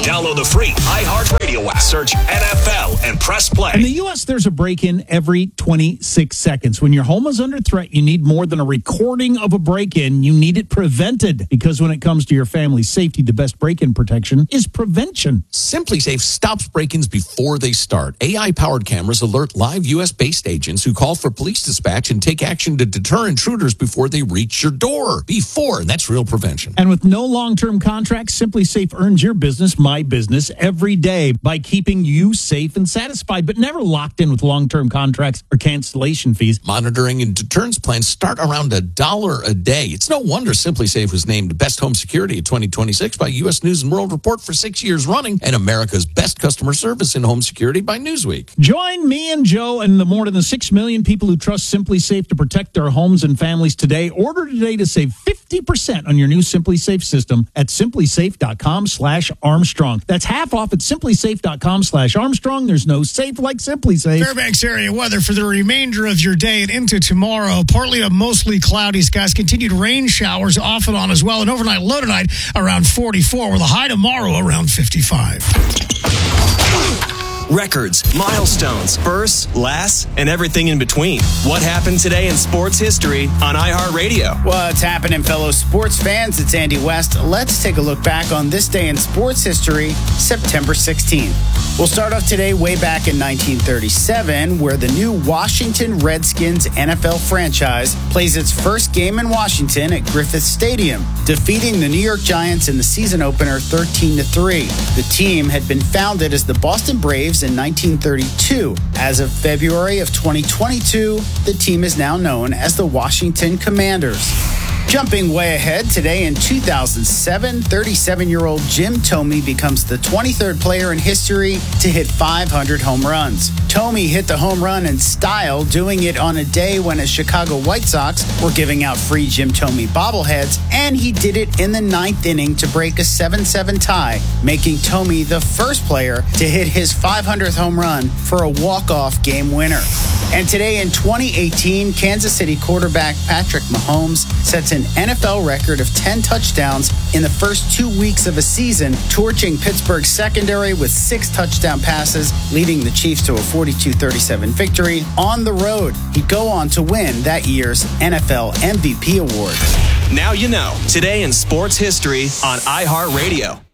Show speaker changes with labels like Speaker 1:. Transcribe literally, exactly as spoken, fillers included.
Speaker 1: Download the free iHeartRadio app. Search N F L and press play.
Speaker 2: In the U S, there's a break-in every twenty-six seconds. When your home is under threat, you need more than a recording of a break-in. You need it prevented. Because when it comes to your family's safety, the best break-in protection is prevention.
Speaker 3: SimpliSafe stops break-ins before they start. A I-powered cameras alert live U S-based agents who call for police dispatch and take action to deter intruders before they reach your door. Before, that's real prevention.
Speaker 2: And with no long-term contracts, SimpliSafe earns your business, my business, every day by keeping you safe and satisfied, but never locked in with long-term contracts or cancellation fees.
Speaker 3: Monitoring and deterrence plans start around a dollar a day. It's no wonder SimpliSafe was named Best Home Security of twenty twenty-six by U S News and World Report for six years running, and America's Best Customer Service in Home Security by Newsweek.
Speaker 2: Join me and Joe and the more than six million people who trust SimpliSafe to protect their homes and families today. Order today to save fifty percent on your new SimpliSafe system at simplysafe.com slash Armstrong. That's half off at simplysafe.com slash Armstrong. There's no safe like SimpliSafe.
Speaker 4: Fairbanks area weather for the remainder of your day and into tomorrow. Partly to mostly cloudy skies. Continued rain showers off and on as well. An overnight low tonight around forty-four, with a high tomorrow around fifty-five.
Speaker 5: Records, milestones, firsts, lasts, and everything in between. What happened today in sports history on iHeartRadio?
Speaker 6: What's happening, fellow sports fans? It's Andy West. Let's take a look back on this day in sports history, September sixteenth. We'll start off today way back in nineteen thirty-seven, where the new Washington Redskins N F L franchise plays its first game in Washington at Griffith Stadium, defeating the New York Giants in the season opener thirteen to three. The team had been founded as the Boston Braves in nineteen thirty-two. As of February of twenty twenty-two, the team is now known as the Washington Commanders. Jumping way ahead, today in two thousand seven, thirty-seven-year-old Jim Thome becomes the twenty-third player in history to hit five hundred home runs. Thome hit the home run in style, doing it on a day when his Chicago White Sox were giving out free Jim Thome bobbleheads, and he did it in the ninth inning to break a seven seven tie, making Thome the first player to hit his five hundredth home run for a walk-off game winner. And today in twenty eighteen, Kansas City quarterback Patrick Mahomes sets an N F L record of ten touchdowns in the first two weeks of a season, torching Pittsburgh's secondary with six touchdown passes, leading the Chiefs to a forty-two thirty-seven victory on the road. He'd go on to win that year's N F L M V P award.
Speaker 5: Now you know. Today in sports history on iHeartRadio.